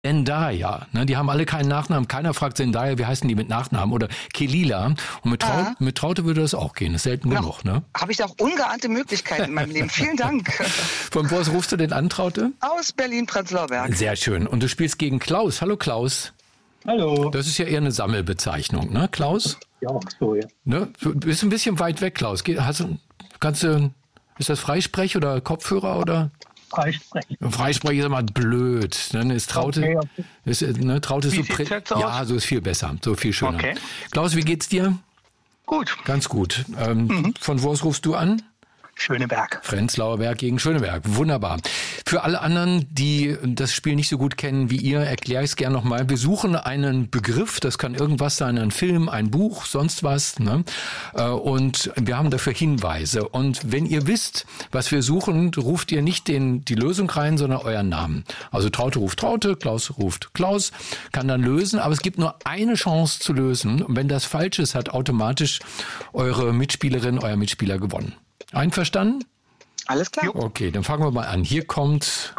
Zendaya, ne, die haben alle keinen Nachnamen. Keiner fragt Zendaya, wie heißen die mit Nachnamen? Oder Kelila. Und mit Traute würde das auch gehen. Das ist selten genug, ne? Habe ich auch ungeahnte Möglichkeiten in meinem Leben. Vielen Dank. Von wo aus rufst du denn an, Traute? Aus Berlin-Prenzlauer Berg. Sehr schön. Und du spielst gegen Klaus. Hallo, Klaus. Hallo. Das ist ja eher eine Sammelbezeichnung, ne, Klaus? Ja, auch so, ja. Ne? Du bist ein bisschen weit weg, Klaus. Ist das Freisprech oder Kopfhörer oder? Freisprech. Freisprech ist immer blöd. Dann ist Traute. Okay. Traute ist Wie so sieht's jetzt aus? Ja, so ist viel besser, so viel schöner. Okay. Klaus, wie geht's dir? Gut. Ganz gut. Von wo aus rufst du an? Schöneberg. Prenzlauer Berg gegen Schöneberg. Wunderbar. Für alle anderen, die das Spiel nicht so gut kennen wie ihr, erkläre ich es gerne nochmal. Wir suchen einen Begriff, das kann irgendwas sein, ein Film, ein Buch, sonst was. Ne? Und wir haben dafür Hinweise. Und wenn ihr wisst, was wir suchen, ruft ihr nicht die Lösung rein, sondern euren Namen. Also Traute ruft Traute, Klaus ruft Klaus, kann dann lösen. Aber es gibt nur eine Chance zu lösen. Und wenn das falsch ist, hat automatisch eure Mitspielerin, euer Mitspieler gewonnen. Einverstanden? Alles klar. Okay, dann fangen wir mal an. Hier kommt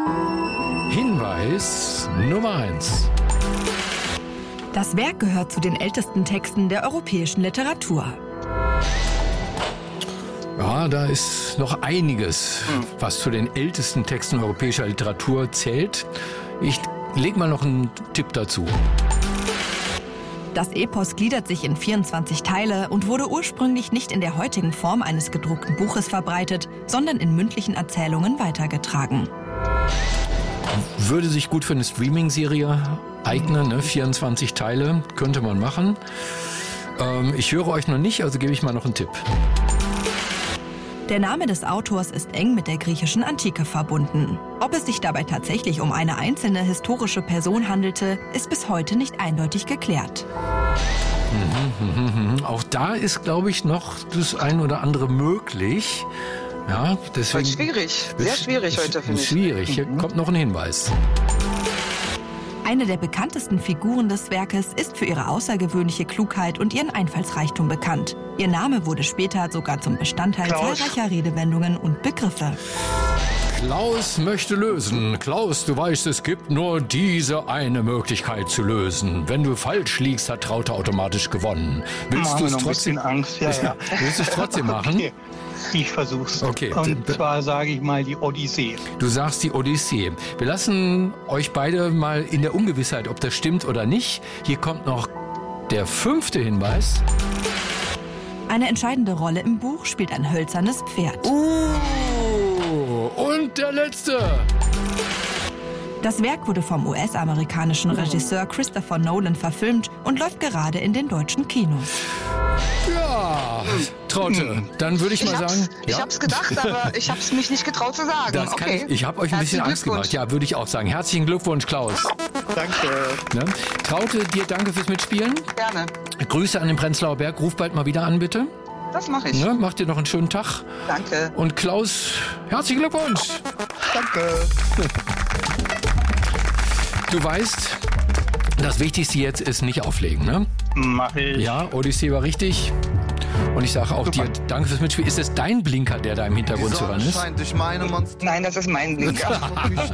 Hinweis Nummer 1. Das Werk gehört zu den ältesten Texten der europäischen Literatur. Ja, da ist noch einiges, was zu den ältesten Texten europäischer Literatur zählt. Ich lege mal noch einen Tipp dazu. Das Epos gliedert sich in 24 Teile und wurde ursprünglich nicht in der heutigen Form eines gedruckten Buches verbreitet, sondern in mündlichen Erzählungen weitergetragen. Würde sich gut für eine Streaming-Serie eignen, ne? 24 Teile könnte man machen. Ich höre euch noch nicht, also gebe ich mal noch einen Tipp. Der Name des Autors ist eng mit der griechischen Antike verbunden. Ob es sich dabei tatsächlich um eine einzelne historische Person handelte, ist bis heute nicht eindeutig geklärt. Auch da ist, glaube ich, noch das ein oder andere möglich. Ja, deswegen Schwierig, sehr schwierig heute, finde ich. Schwierig, hier kommt noch ein Hinweis. Eine der bekanntesten Figuren des Werkes ist für ihre außergewöhnliche Klugheit und ihren Einfallsreichtum bekannt. Ihr Name wurde später sogar zum Bestandteil zahlreicher Redewendungen und Begriffe. Klaus möchte lösen. Klaus, du weißt, es gibt nur diese eine Möglichkeit zu lösen. Wenn du falsch liegst, hat Traute automatisch gewonnen. Willst du es trotzdem? Angst, ja. Willst du es trotzdem machen? Okay. Ich versuch's. Okay. Und zwar sage ich mal die Odyssee. Du sagst die Odyssee. Wir lassen euch beide mal in der Ungewissheit, ob das stimmt oder nicht. Hier kommt noch der 5. Hinweis. Eine entscheidende Rolle im Buch spielt ein hölzernes Pferd. Und der letzte. Das Werk wurde vom US-amerikanischen Regisseur Christopher Nolan verfilmt und läuft gerade in den deutschen Kinos. Ja, Traute, dann würde ich mal sagen... Ich hab's gedacht, aber ich hab's mich nicht getraut zu sagen. Ich habe euch ein bisschen Angst gemacht. Ja, würde ich auch sagen. Herzlichen Glückwunsch, Klaus. Danke. Ne? Traute, dir danke fürs Mitspielen. Gerne. Grüße an den Prenzlauer Berg. Ruf bald mal wieder an, bitte. Das mache ich. Ne? Macht dir noch einen schönen Tag. Danke. Und Klaus, herzlichen Glückwunsch. Danke. Du weißt, das Wichtigste jetzt ist nicht auflegen, ne? Mach ich. Ja, Odyssee war richtig. Und ich sage auch dir danke fürs Mitspielen. Ist es dein Blinker, der da im Hintergrund zu hören ist? Nein, das ist mein Blinker.